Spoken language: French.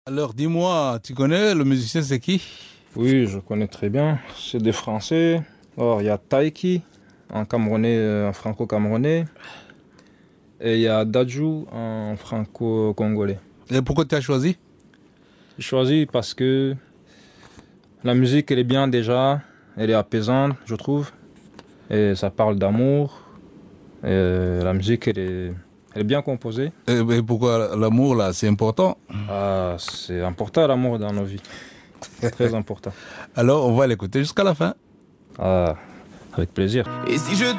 Alors dis-moi, tu connais le musicien, c'est qui? Oui, je connais très bien. C'est des Français. Alors, il y a Taiki, un Camerounais, un franco-camerounais. Et il y a Dadju, un franco-congolais. Et pourquoi tu as choisi? J'ai choisi parce que la musique, elle est bien déjà. Elle est apaisante, je trouve. Et ça parle d'amour. Et la musique, elle est bien composée. Et pourquoi l'amour là, c'est important. Ah, c'est important l'amour dans nos vies. Très important. Alors on va l'écouter jusqu'à la fin. Ah, avec plaisir. Et si je